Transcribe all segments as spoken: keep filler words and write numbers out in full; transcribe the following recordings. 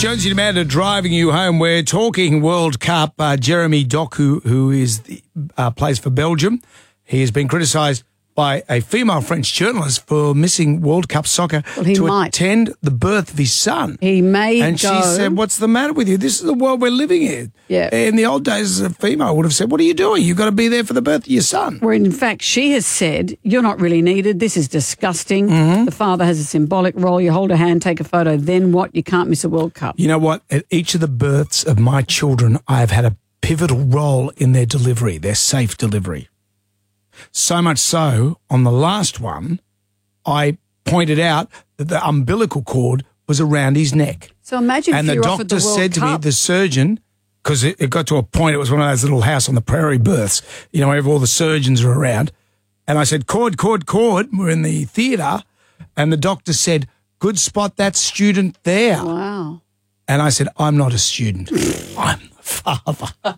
Jonesy and Amanda driving you home. We're talking World Cup. Uh, Jeremy Doku, who is the, uh, plays for Belgium, he has been criticised by a female French journalist for missing World Cup soccer well, he to might. attend the birth of his son. He may And go. she said, what's the matter with you? This is the world we're living in. Yeah. In the old days, a female would have said, what are you doing? You've got to be there for the birth of your son. Where in fact she has said, you're not really needed. This is disgusting. Mm-hmm. The father has a symbolic role. You hold a hand, take a photo. Then what? You can't miss a World Cup. You know what? At each of the births of my children, I've had a pivotal role in their delivery, their safe delivery. So much so, on the last one, I pointed out that the umbilical cord was around his neck. So imagine and if the you're offered doctor the World said to me, Cup. the surgeon, because it, it got to a point, it was one of those little house on the prairie births, you know, where all the surgeons are around. And I said, cord, cord, cord. We're in the theatre. And the doctor said, good spot that student there. Wow. And I said, I'm not a student. I'm the father.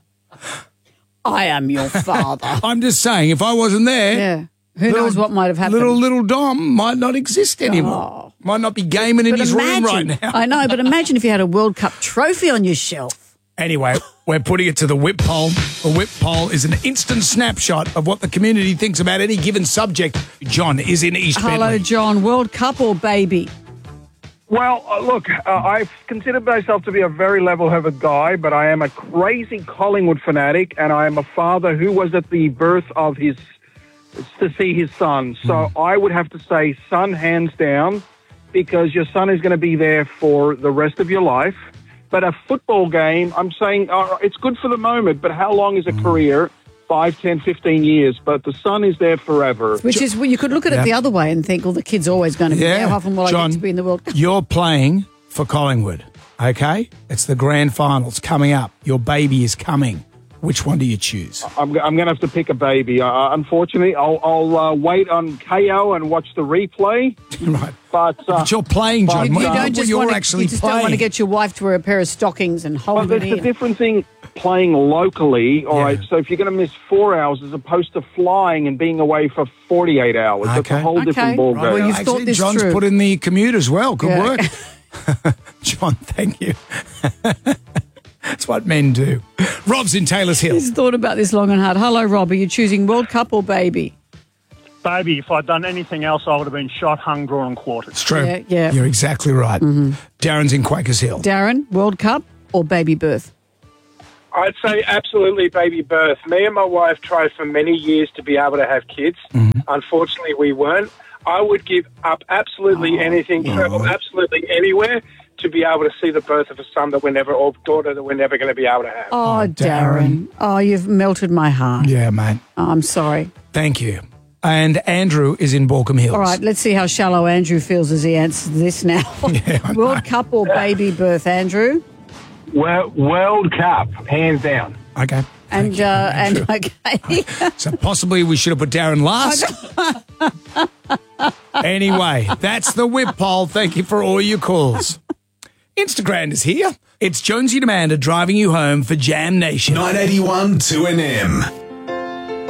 I am your father. I'm just saying, if I wasn't there, Yeah. Who little- knows what might have happened? little little Dom might not exist anymore. Oh. Might not be gaming in But his imagine, room right now. I know, but imagine if you had a World Cup trophy on your shelf. Anyway, we're putting it to the whip poll. The whip poll is an instant snapshot of what the community thinks about any given subject. John is in East Hello, Bentley. John. World Cup or baby? Well, uh, look, uh, I consider myself to be a very level-headed guy, but I am a crazy Collingwood fanatic, and I am a father who was at the birth of his, to see his son. So Mm. I would have to say son, hands down, because your son is going to be there for the rest of your life. But a football game, I'm saying uh, it's good for the moment, but how long is a Mm. career? Five, ten, fifteen years, but the son is there forever. Which is, well, you could look at it Yeah. the other way and think, well, the kid's always going to be Yeah, there. How often will I John, get to be in the World Cup? You're playing for Collingwood, okay? It's the grand finals coming up. Your baby is coming. Which one do you choose? I'm, I'm going to have to pick a baby. Uh, unfortunately, I'll, I'll uh, wait on K O and watch the replay. Right. But, uh, But you're playing, John. You- Look you at don't what just you're wanna, actually you just playing. don't want to get your wife to wear a pair of stockings and hold well, it there's the in. difference in playing locally. All Yeah. right. So if you're going to miss four hours as opposed to flying and being away for forty-eight hours, that's Okay. a whole Okay. different ballgame. Right, well, you- Actually, thought this John's through. put in the commute as well. Good Yeah. work. John, thank you. That's what men do. Rob's in Taylor's Hill. He's thought about this long and hard. Hello, Rob. Are you choosing World Cup or baby? Baby, if I'd done anything else, I would have been shot, hung, drawn, and quartered. It's true. Yeah, yeah. You're exactly right. Darren's in Quakers Hill. Darren, World Cup or baby birth? I'd say absolutely baby birth. Me and my wife tried for many years to be able to have kids. Mm-hmm. Unfortunately, we weren't. I would give up absolutely anything, travel absolutely anywhere to be able to see the birth of a son that we're never, or daughter that we're never going to be able to have. Oh, Oh, Darren. Darren. Oh, you've melted my heart. Yeah, mate. Oh, I'm sorry. Thank you. And Andrew is in Balcombe Hills. All right, let's see how shallow Andrew feels as he answers this now. Yeah, I World know. Cup or baby birth, Andrew? Well, World Cup, hands down. Okay. And uh, and okay. So possibly we should have put Darren last. Anyway, that's the whip poll. Thank you for all your calls. Instagram is here. It's Jonesy and Amanda driving you home for Jam Nation. nine eighty-one two N M.